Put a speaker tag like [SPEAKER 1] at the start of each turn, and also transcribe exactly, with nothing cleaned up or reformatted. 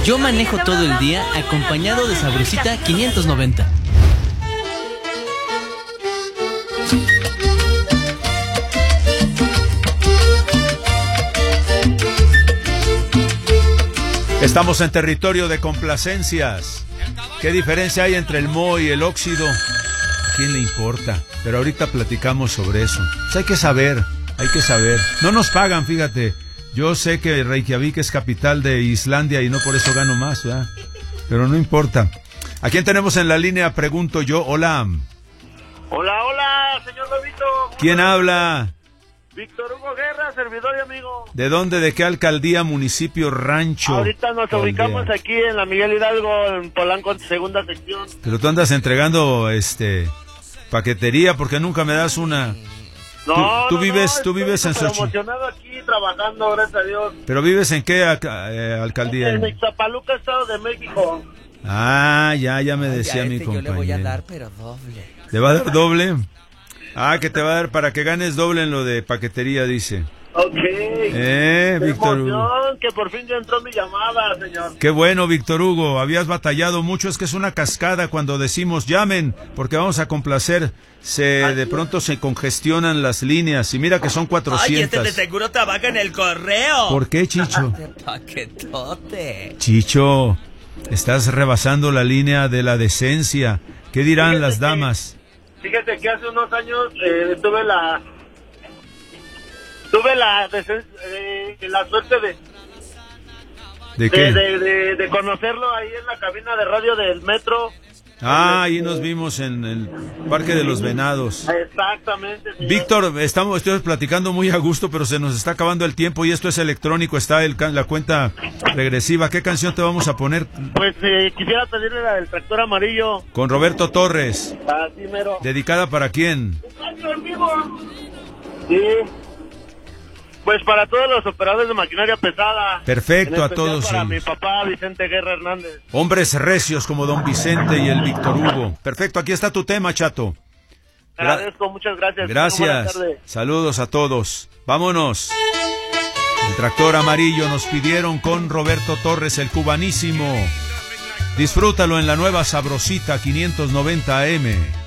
[SPEAKER 1] Yo manejo todo el día acompañado de Sabrosita quinientos noventa.
[SPEAKER 2] Estamos en territorio de complacencias. ¿Qué diferencia hay entre el moho y el óxido? ¿A quién le importa? Pero ahorita platicamos sobre eso. Pues hay que saber, hay que saber. No nos pagan, fíjate. Yo sé que Reykjavik es capital de Islandia y no por eso gano más, ¿verdad? Pero no importa. ¿A quién tenemos en la línea? Pregunto yo. Hola.
[SPEAKER 3] Hola, hola, señor Lobito.
[SPEAKER 2] ¿Quién habla?
[SPEAKER 3] Víctor Hugo Guerra, servidor y amigo.
[SPEAKER 2] ¿De dónde? ¿De qué alcaldía, municipio, rancho?
[SPEAKER 3] Ahorita nos
[SPEAKER 2] aldea?
[SPEAKER 3] ubicamos aquí en la Miguel Hidalgo, en Polanco, segunda sección.
[SPEAKER 2] Pero tú andas entregando, este, paquetería porque nunca me das una.
[SPEAKER 3] No,
[SPEAKER 2] tú, tú
[SPEAKER 3] no,
[SPEAKER 2] vives,
[SPEAKER 3] no,
[SPEAKER 2] tú vives en
[SPEAKER 3] Xochitl.
[SPEAKER 2] Xochitl.
[SPEAKER 3] Emocionado aquí, trabajando, gracias a Dios.
[SPEAKER 2] ¿Pero vives en qué eh, alcaldía?
[SPEAKER 3] En Ixtapaluca, Estado de México.
[SPEAKER 2] Ah, ya, ya me decía
[SPEAKER 4] Ay, a
[SPEAKER 2] mi
[SPEAKER 4] este
[SPEAKER 2] compañero.
[SPEAKER 4] Yo le voy a dar, pero doble.
[SPEAKER 2] ¿Le va a dar doble? Ah, que te va a dar para que ganes doble en lo de paquetería, dice.
[SPEAKER 3] Ok.
[SPEAKER 2] Eh,
[SPEAKER 3] Qué
[SPEAKER 2] Víctor Hugo.
[SPEAKER 3] emoción, que por fin ya entró mi llamada, señor.
[SPEAKER 2] Qué bueno, Víctor Hugo. Habías batallado mucho. Es que es una cascada cuando decimos llamen, porque vamos a complacer. Se de pronto se congestionan las líneas. Y mira que son cuatrocientas.
[SPEAKER 4] Ay, este de seguro trabaja en el correo.
[SPEAKER 2] ¿Por qué, Chicho?
[SPEAKER 4] Paquetote.
[SPEAKER 2] Chicho, estás rebasando la línea de la decencia. ¿Qué dirán
[SPEAKER 3] Fíjate
[SPEAKER 2] las
[SPEAKER 3] que-
[SPEAKER 2] damas?
[SPEAKER 3] Fíjate que hace unos años eh, tuve la tuve la desen- eh, la suerte de
[SPEAKER 2] ¿De qué?
[SPEAKER 3] de, de, de, de conocerlo ahí en la cabina de radio del metro.
[SPEAKER 2] Ah, ahí nos vimos en el Parque de los Venados.
[SPEAKER 3] Exactamente, señor.
[SPEAKER 2] Víctor, estamos estoy platicando muy a gusto, pero se nos está acabando el tiempo y esto es electrónico, está el, ca- la cuenta regresiva. ¿Qué canción te vamos a poner?
[SPEAKER 3] Pues eh, quisiera pedirle la del tractor amarillo.
[SPEAKER 2] Con Roberto Torres.
[SPEAKER 3] Así mero.
[SPEAKER 2] ¿Dedicada para quién?
[SPEAKER 3] Sí. Pues para todos los operadores de maquinaria pesada.
[SPEAKER 2] Perfecto,
[SPEAKER 3] En
[SPEAKER 2] a
[SPEAKER 3] especial
[SPEAKER 2] todos
[SPEAKER 3] Para
[SPEAKER 2] ellos.
[SPEAKER 3] mi papá Vicente Guerra Hernández.
[SPEAKER 2] Hombres recios como Don Vicente y el Víctor Hugo. Perfecto, aquí está tu tema, chato. Gra-
[SPEAKER 3] Agradezco, muchas gracias. Buenas
[SPEAKER 2] Gracias.
[SPEAKER 3] tardes.
[SPEAKER 2] Saludos a todos. Vámonos. El tractor amarillo nos pidieron con Roberto Torres, el cubanísimo. Disfrútalo en la nueva Sabrosita quinientos noventa A M.